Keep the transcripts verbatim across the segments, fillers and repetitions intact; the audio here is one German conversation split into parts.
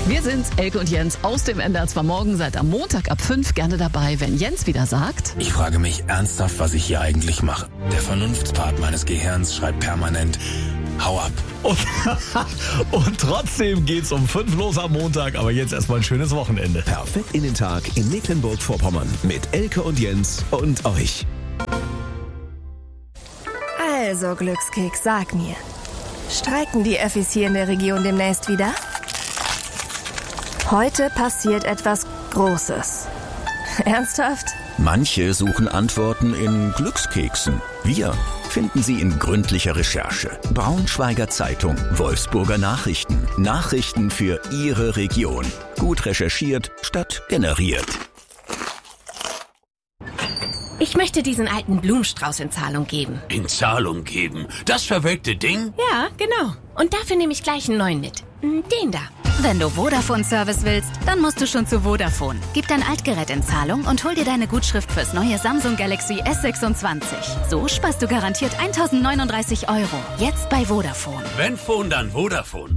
Wir sind Elke und Jens aus dem N D R zwei Morgen. Seid am Montag ab fünf gerne dabei, wenn Jens wieder sagt: Ich frage mich ernsthaft, was ich hier eigentlich mache. Der Vernunftspart meines Gehirns schreit permanent: Hau ab. Und, und trotzdem geht's um fünf los am Montag, aber jetzt erstmal ein schönes Wochenende. Perfekt in den Tag in Mecklenburg-Vorpommern mit Elke und Jens und euch. Also, Glückskeks, sag mir, streiken die Öffis hier in der Region demnächst wieder? Heute passiert etwas Großes. Ernsthaft? Manche suchen Antworten in Glückskeksen. Wir finden sie in gründlicher Recherche. Braunschweiger Zeitung, Wolfsburger Nachrichten. Nachrichten für Ihre Region. Gut recherchiert statt generiert. Ich möchte diesen alten Blumenstrauß in Zahlung geben. In Zahlung geben? Das verwelkte Ding? Ja, genau. Und dafür nehme ich gleich einen neuen mit. Den da. Wenn du Vodafone-Service willst, dann musst du schon zu Vodafone. Gib dein Altgerät in Zahlung und hol dir deine Gutschrift fürs neue Samsung Galaxy S sechsundzwanzig. So sparst du garantiert eintausendneununddreißig Euro. Jetzt bei Vodafone. Wenn Phone, dann Vodafone.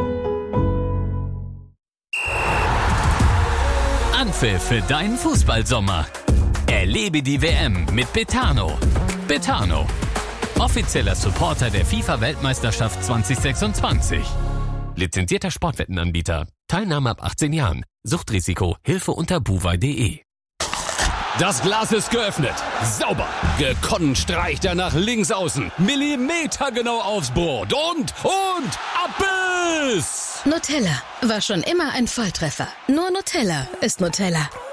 Anpfiff für deinen Fußballsommer. Erlebe die W M mit Betano. Betano, offizieller Supporter der FIFA-Weltmeisterschaft zwanzig sechsundzwanzig. Lizenzierter Sportwettenanbieter. Teilnahme ab achtzehn Jahren. Suchtrisiko. Hilfe unter buwei punkt de. Das Glas ist geöffnet. Sauber. Gekonnt streicht er nach links außen. Millimetergenau aufs Brot. Und, und, Abbiss! Nutella war schon immer ein Volltreffer. Nur Nutella ist Nutella.